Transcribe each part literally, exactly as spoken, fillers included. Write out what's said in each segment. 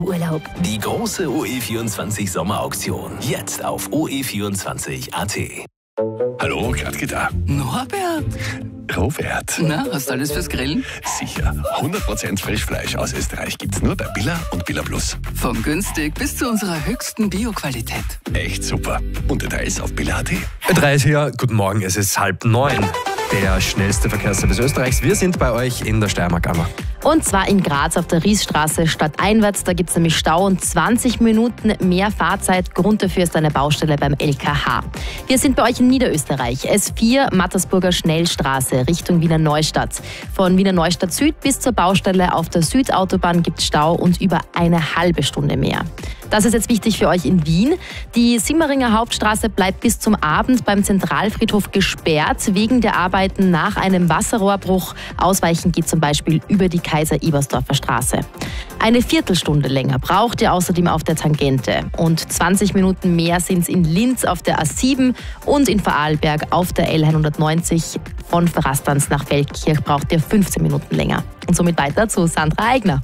Urlaub. Die große O E vierundzwanzig Sommerauktion. Jetzt auf O E vierundzwanzig Punkt A T. Hallo, Gradke da. Norbert, Robert. na, hast du alles fürs Grillen? Sicher. hundert Prozent Frischfleisch aus Österreich gibt's nur bei Billa und Billa Plus. Von günstig bis zu unserer höchsten Bioqualität. Echt super. Und Details auf Billa Punkt A T. Drei ist hier. Guten Morgen, es ist halb neun. Der schnellste Verkehrsservice Österreichs. Wir sind bei euch in der Steiermark-Ammer. Und zwar in Graz auf der Riesstraße stadteinwärts. Da gibt es nämlich Stau und zwanzig Minuten mehr Fahrzeit. Grund dafür ist eine Baustelle beim L K H. Wir sind bei euch in Niederösterreich. S vier Mattersburger Schnellstraße Richtung Wiener Neustadt. Von Wiener Neustadt Süd bis zur Baustelle auf der Südautobahn gibt es Stau und über eine halbe Stunde mehr. Das ist jetzt wichtig für euch in Wien. Die Simmeringer Hauptstraße bleibt bis zum Abend beim Zentralfriedhof gesperrt wegen der Arbeiten nach einem Wasserrohrbruch. Ausweichen geht zum Beispiel über die Kaiser-Ebersdorfer Straße. Eine Viertelstunde länger braucht ihr außerdem auf der Tangente. Und zwanzig Minuten mehr sind es in Linz auf der A sieben und in Vorarlberg auf der L hundertneunzig. Von Frastanz nach Feldkirch braucht ihr fünfzehn Minuten länger. Und somit weiter zu Sandra Eigner.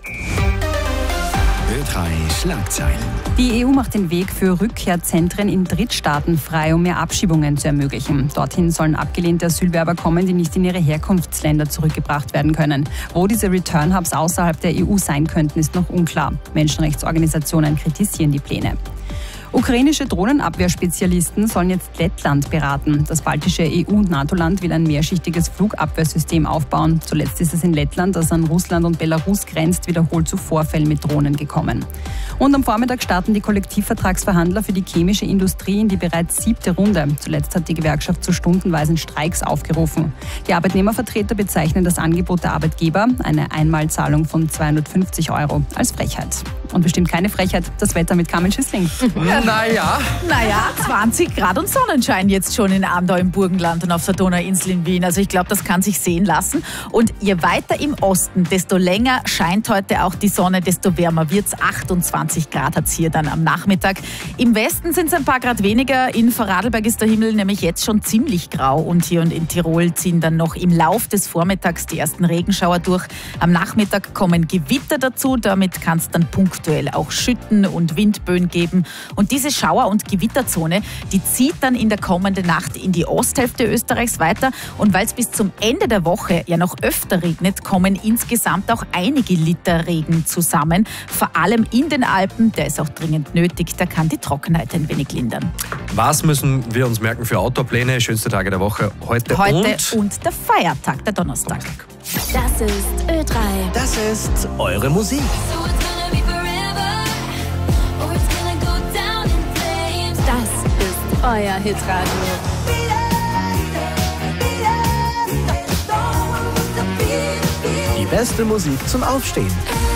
Ö drei Schlagzeilen. Die E U macht den Weg für Rückkehrzentren in Drittstaaten frei, um mehr Abschiebungen zu ermöglichen. Dorthin sollen abgelehnte Asylwerber kommen, die nicht in ihre Herkunftsländer zurückgebracht werden können. Wo diese Return-Hubs außerhalb der E U sein könnten, ist noch unklar. Menschenrechtsorganisationen kritisieren die Pläne. Ukrainische Drohnenabwehrspezialisten sollen jetzt Lettland beraten. Das baltische E U- und NATO-Land will ein mehrschichtiges Flugabwehrsystem aufbauen. Zuletzt ist es in Lettland, das an Russland und Belarus grenzt, wiederholt zu Vorfällen mit Drohnen gekommen. Und am Vormittag starten die Kollektivvertragsverhandler für die chemische Industrie in die bereits siebte Runde. Zuletzt hat die Gewerkschaft zu stundenweisen Streiks aufgerufen. Die Arbeitnehmervertreter bezeichnen das Angebot der Arbeitgeber, eine Einmalzahlung von zweihundertfünfzig Euro, als Frechheit. Und bestimmt keine Frechheit, das Wetter mit Carmen Schüssling. Naja. Naja, zwanzig Grad und Sonnenschein jetzt schon in Amdau im Burgenland und auf der Donauinsel in Wien. Also ich glaube, das kann sich sehen lassen. Und je weiter im Osten, desto länger scheint heute auch die Sonne, desto wärmer wird es. achtundzwanzig Grad hat es hier dann am Nachmittag. Im Westen sind es ein paar Grad weniger. In Vorarlberg ist der Himmel nämlich jetzt schon ziemlich grau. Und hier und in Tirol ziehen dann noch im Lauf des Vormittags die ersten Regenschauer durch. Am Nachmittag kommen Gewitter dazu. Damit kann es dann punktuell auch Schütten und Windböen geben. Und diese Schauer- und Gewitterzone, die zieht dann in der kommenden Nacht in die Osthälfte Österreichs weiter. Und weil es bis zum Ende der Woche ja noch öfter regnet, kommen insgesamt auch einige Liter Regen zusammen. Vor allem in den Alpen, der ist auch dringend nötig, da kann die Trockenheit ein wenig lindern. Was müssen wir uns merken für Outdoor-Pläne? Schönste Tage der Woche heute, Heute und... und der Feiertag, der Donnerstag. Das ist Ö drei. Das ist eure Musik. Das ist euer Hitradio. Die beste Musik zum Aufstehen.